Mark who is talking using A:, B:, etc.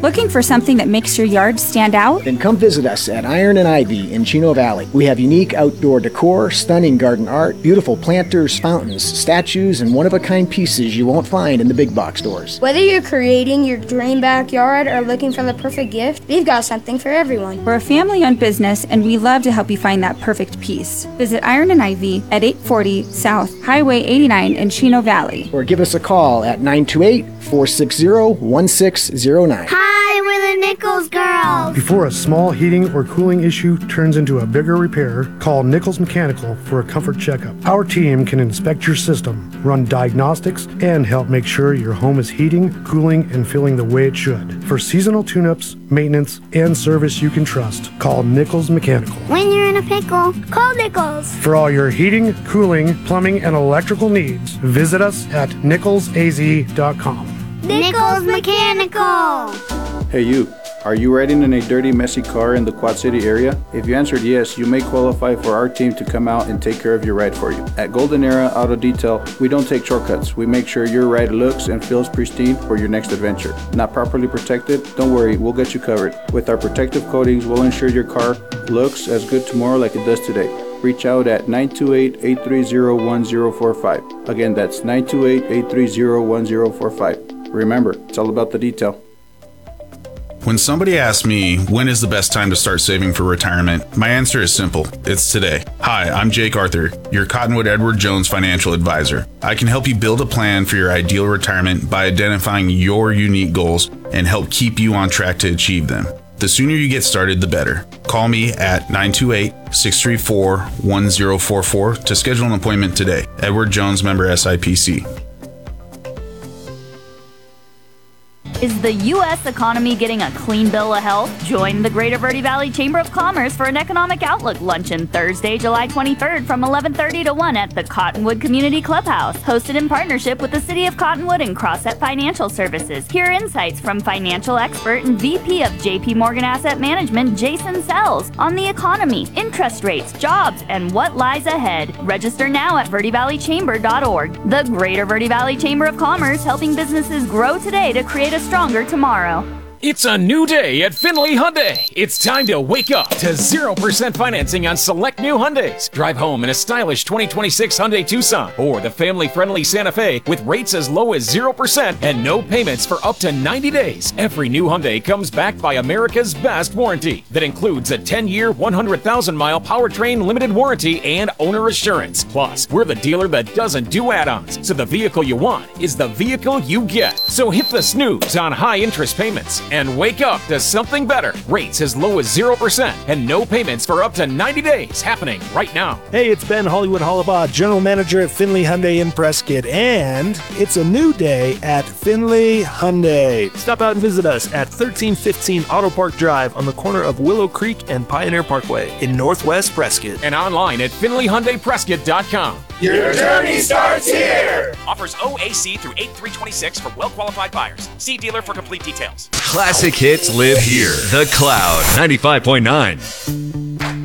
A: Looking for something that makes your yard stand out?
B: Then come visit us at Iron and Ivy in Chino Valley. We have unique outdoor decor, stunning garden art, beautiful planters, fountains, statues, and one-of-a-kind pieces you won't find in the big box stores.
C: Whether you're creating your dream backyard or looking for the perfect gift, we've got something for everyone.
A: We're a family-owned business, and we love to help you find that perfect piece. Visit Iron and Ivy at 840 South Highway 89 in Chino Valley.
B: Or give us a call at 928-460-1609.
D: Hi, we're the Nichols girls.
E: Before a small heating or cooling issue turns into a bigger repair, call Nichols Mechanical for a comfort checkup. Our team can inspect your system, run diagnostics, and help make sure your home is heating, cooling, and feeling the way it should. For seasonal tune-ups, maintenance, and service you can trust, call Nichols Mechanical.
D: When you're in a pickle, call Nichols.
E: For all your heating, cooling, plumbing, and electrical needs, visit us at nicholsaz.com.
D: Nichols Mechanical.
F: Hey you, are you riding in a dirty, messy car in the Quad City area? If you answered yes, you may qualify for our team to come out and take care of your ride for you. At Golden Era Auto Detail, we don't take shortcuts. We make sure your ride looks and feels pristine for your next adventure. Not properly protected? Don't worry, we'll get you covered. With our protective coatings, we'll ensure your car looks as good tomorrow like it does today. Reach out at 928-830-1045. Again, that's 928-830-1045. Remember, it's all about the detail.
G: When somebody asks me when is the best time to start saving for retirement, my answer is simple. It's today. Hi, I'm Jake Arthur, your Cottonwood Edward Jones financial advisor. I can help you build a plan for your ideal retirement by identifying your unique goals and help keep you on track to achieve them. The sooner you get started, the better. Call me at 928-634-1044 to schedule an appointment today. Edward Jones, member SIPC.
H: Is the U.S. economy getting a clean bill of health? Join the Greater Verde Valley Chamber of Commerce for an Economic Outlook Luncheon Thursday, July 23rd from 11:30 to 1 at the Cottonwood Community Clubhouse, hosted in partnership with the City of Cottonwood and Crosset Financial Services. Hear insights from financial expert and VP of JP Morgan Asset Management, Jason Sells, on the economy, interest rates, jobs, and what lies ahead. Register now at verdevalleychamber.org. The Greater Verde Valley Chamber of Commerce, helping businesses grow today to create a stronger tomorrow.
I: It's a new day at Findlay Hyundai. It's time to wake up to 0% financing on select new Hyundais. Drive home in a stylish 2026 Hyundai Tucson or the family-friendly Santa Fe with rates as low as 0% and no payments for up to 90 days. Every new Hyundai comes backed by America's best warranty that includes a 10-year, 100,000-mile powertrain limited warranty and owner assurance. Plus, we're the dealer that doesn't do add-ons, so the vehicle you want is the vehicle you get. So hit the snooze on high interest payments and wake up to something better. Rates as low as 0% and no payments for up to 90 days happening right now.
J: Hey, it's Ben Hollywood Hollabaugh, General Manager at Findlay Hyundai in Prescott, and it's a new day at Findlay Hyundai. Stop out and visit us at 1315 Auto Park Drive on the corner of Willow Creek and Pioneer Parkway in Northwest Prescott.
I: And online at FindlayHyundaiPrescott.com.
K: Your journey starts here!
L: Offers OAC through 8/3/26 for well-qualified buyers. See dealer for complete details.
M: Classic hits live here. The Cloud 95.9.